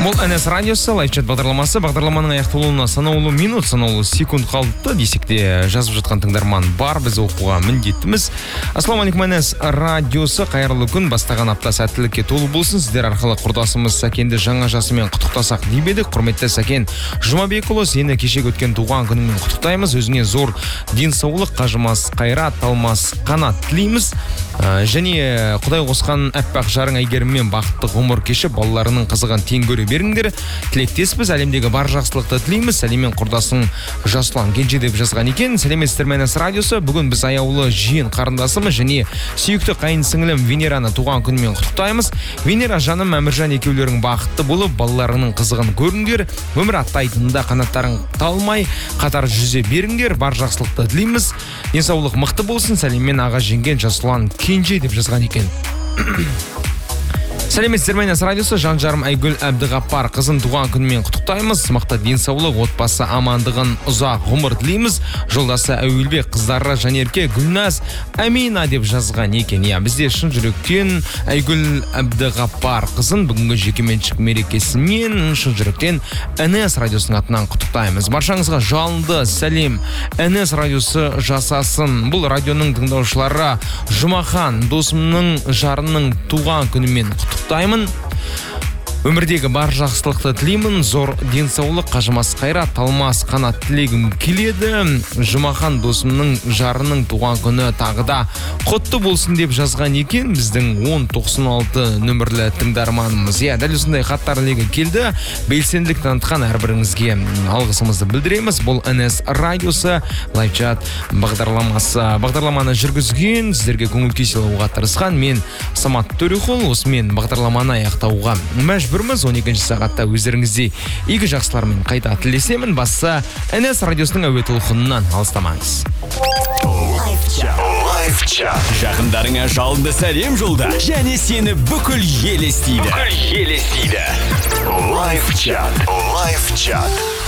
Бұл НС радиосы, лайфчат бағдарламасы. Бағдарламаның аяқталуына санаулы минут, санаулы секунд қалды десек те жазып жатқан тыңдарман бар, біз оқуға міндеттіміз. Ассалаумағалейкум, НС радиосы, қайырлы күн, бастаған апта сәттілікке толы болсын. Сіздер арқылы құрдасымыз Сәкенді жаңа жасымен құттықтасақ деп едік. Құрметті Сәкен Жұмабекұлы, сені кешегі өткен туған күніңмен құттықтаймыз. Өзіңе зор денсаулық, қажымас қайрат, талмас қанат тілейміз. Және Құдай қосқан әппақ жарың Әйгеріммен бақытты ғұмыр кешіп, балаларының қызығын тең көре беріңдер. Тілектеспіз, әлемдегі бар жақсылықты тілейміз. Сәлемен құрдасың Жасұлан Кенже деп жазған екен. Сәлеметсіздер ме НС радиосы. Бүгін біз аяулы жиен қарындасымыз және сүйікті қайын сіңілім Венераны туған күнімен құттықтаймыз. Венера жаным, Әміржан екеулерің бақытты болып, балаларының қызығын көріңдер. Өмір аттайтынында қанаттарың талмай, қатар жүзе беріңдер. Бар жақсылықты тілейміз. Денсаулық мықты болсын. Сәлеммен аға жеңген Жасұлан Кенже деп жазған екен. Сәлеметсіздер ме НС радиосы. Жан жарым Айгүл Әбдіғаппар қызын туған күнімен құттықтаймыз. Мықты денсаулық, отбасы амандығын, ұзақ ғұмыр тілейміз. Жолдасы Әуелбек, қыздары Жанерке, Гүлназ Әмина деп жазған екен. Бізде шын жүректен Айгүл Әбдіғаппар қызын бүгінгі жекеменшік мерекесімен шын жүректен НС радиосының атынан құттықтаймыз. Баршаңызға жалынды сәлем. НС радиосы жасасын. Бұл радионың тыңдаушылары Жұмахан досымның жарының туған күнімен құттықтаймын. Өмірдегі бар жақсылықты тілеймін. Зор денсаулық, қажымас қайрат, талмас қанат тілегім келеді. Жұмахан досымның жарының туған күні тағыда құтты болсын деп жазған екен біздің 1096 нөмірлі тыңдарманымыз. Дәл осындай хаттар легі келді. Белсенділік танытқан әрбіріңізге алғысымызды білдіреміз. Бұл НС радиосы, лайфчат бағдарламасы. Бағдарламаны жүргізген, сіздерге көңіл күй сыйлауға тырысқан мен Самат Төрехол. Осымен бағдарламаны аяқтауға мәжбүрміз. 12-ші сағатта өздеріңізде игі жақсылармен қайта тілесемін. Басса НС радиосының әуе толқынынан алыстамаңыз. Лайфчат. Жақындарыңа жалынды сәлем жолда және сені бүкіл ел естиді. Лайфчат.